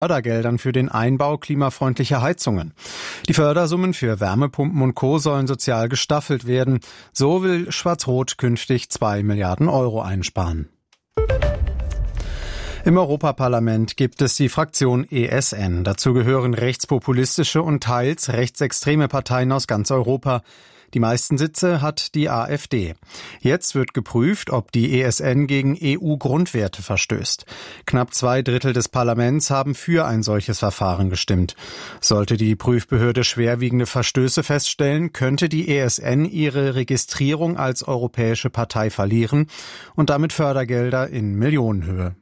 Fördergeldern für den Einbau klimafreundlicher Heizungen. Die Fördersummen für Wärmepumpen und Co. sollen sozial gestaffelt werden. So will Schwarz-Rot künftig 2 Milliarden Euro einsparen. Im Europaparlament gibt es die Fraktion ESN. Dazu gehören rechtspopulistische und teils rechtsextreme Parteien aus ganz Europa. Die meisten Sitze hat die AfD. Jetzt wird geprüft, ob die ESN gegen EU-Grundwerte verstößt. Knapp 2/3 des Parlaments haben für ein solches Verfahren gestimmt. Sollte die Prüfbehörde schwerwiegende Verstöße feststellen, könnte die ESN ihre Registrierung als europäische Partei verlieren und damit Fördergelder in Millionenhöhe.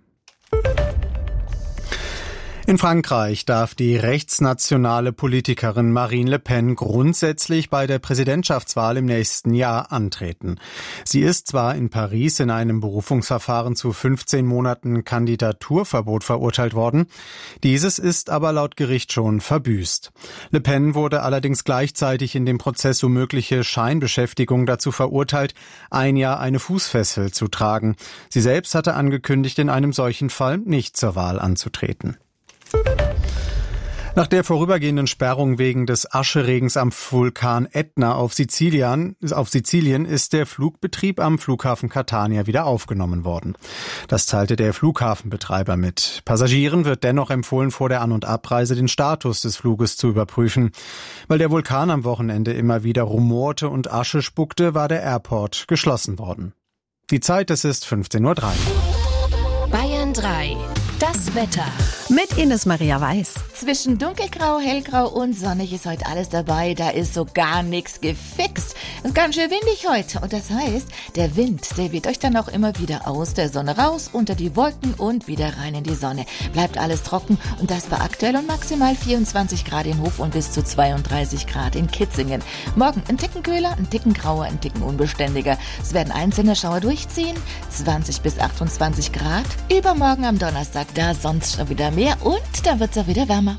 In Frankreich darf die rechtsnationale Politikerin Marine Le Pen grundsätzlich bei der Präsidentschaftswahl im nächsten Jahr antreten. Sie ist zwar in Paris in einem Berufungsverfahren zu 15 Monaten Kandidaturverbot verurteilt worden, dieses ist aber laut Gericht schon verbüßt. Le Pen wurde allerdings gleichzeitig in dem Prozess um mögliche Scheinbeschäftigung dazu verurteilt, ein Jahr eine Fußfessel zu tragen. Sie selbst hatte angekündigt, in einem solchen Fall nicht zur Wahl anzutreten. Nach der vorübergehenden Sperrung wegen des Ascheregens am Vulkan Ätna auf Sizilien ist der Flugbetrieb am Flughafen Catania wieder aufgenommen worden. Das teilte der Flughafenbetreiber mit. Passagieren wird dennoch empfohlen, vor der An- und Abreise den Status des Fluges zu überprüfen. Weil der Vulkan am Wochenende immer wieder rumorte und Asche spuckte, war der Airport geschlossen worden. Die Zeit, es ist 15:03 Uhr. Bayern 3. Das Wetter. Mit Ines Maria Weiß. Zwischen dunkelgrau, hellgrau und sonnig ist heute alles dabei. Da ist so gar nichts gefixt. Es ist ganz schön windig heute. Und das heißt, der Wind, der weht euch dann auch immer wieder aus der Sonne raus, unter die Wolken und wieder rein in die Sonne. Bleibt alles trocken und das bei aktuell und maximal 24 Grad in Hof und bis zu 32 Grad in Kitzingen. Morgen ein Ticken kühler, ein Ticken grauer, ein Ticken unbeständiger. Es werden einzelne Schauer durchziehen. 20 bis 28 Grad. Übermorgen am Donnerstag da sonst schon wieder mehr und da wird's auch wieder wärmer.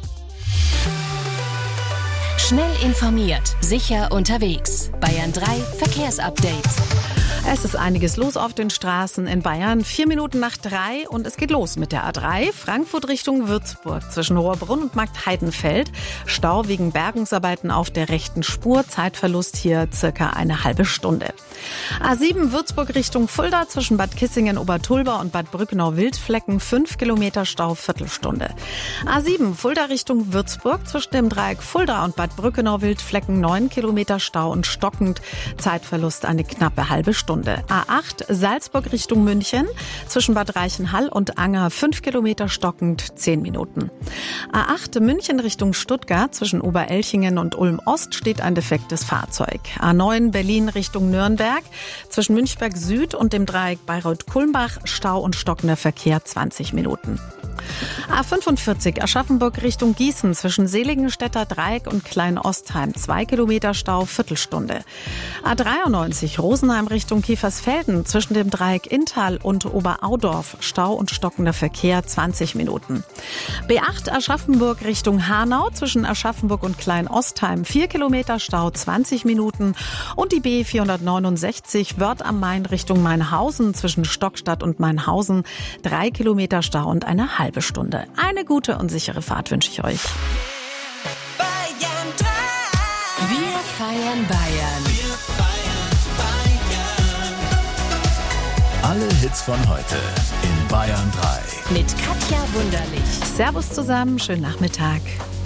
Schnell informiert, sicher unterwegs. Bayern 3 Verkehrsupdate. Es ist einiges los auf den Straßen in Bayern. 4:04 und es geht los mit der A3. Frankfurt Richtung Würzburg zwischen Rohrbrunn und Marktheidenfeld. Stau wegen Bergungsarbeiten auf der rechten Spur. Zeitverlust hier circa eine halbe Stunde. A7 Würzburg Richtung Fulda zwischen Bad Kissingen-Obertulba und Bad Brückenau-Wildflecken. 5 Kilometer Stau, Viertelstunde. A7 Fulda Richtung Würzburg zwischen dem Dreieck Fulda und Bad Brückenau-Wildflecken. 9 Kilometer Stau und stockend. Zeitverlust eine knappe halbe Stunde. A8 Salzburg Richtung München zwischen Bad Reichenhall und Anger 5 Kilometer stockend 10 Minuten. A8 München Richtung Stuttgart zwischen Oberelchingen und Ulm Ost steht ein defektes Fahrzeug. A9 Berlin Richtung Nürnberg zwischen Münchberg Süd und dem Dreieck Bayreuth-Kulmbach Stau und stockender Verkehr 20 Minuten. A45 Aschaffenburg Richtung Gießen zwischen Seligenstädter Dreieck und Klein-Ostheim 2 Kilometer Stau, Viertelstunde. A93 Rosenheim Richtung Kiefersfelden zwischen dem Dreieck Inntal und Oberaudorf Stau und stockender Verkehr 20 Minuten. B8 Aschaffenburg Richtung Hanau zwischen Aschaffenburg und Klein-Ostheim 4 Kilometer Stau 20 Minuten und die B469 Wörth am Main Richtung Mainhausen zwischen Stockstadt und Mainhausen 3 Kilometer Stau und eine halbe Stunde. Eine gute und sichere Fahrt wünsche ich euch. Bayern 3. Wir feiern Bayern. Wir feiern Bayern. Alle Hits von heute in Bayern 3. Mit Katja Wunderlich. Servus zusammen, schönen Nachmittag.